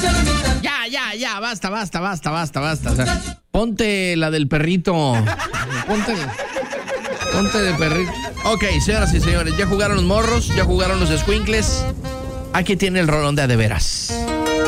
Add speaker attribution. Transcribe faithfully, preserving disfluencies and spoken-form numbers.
Speaker 1: Ya, ya, ya, basta, basta, basta, basta, basta. O sea, ponte la del perrito. Ponte, ponte de perrito. Ok, señoras y señores, ya jugaron los morros, ya jugaron los escuincles. Aquí tiene el rolón de a de veras.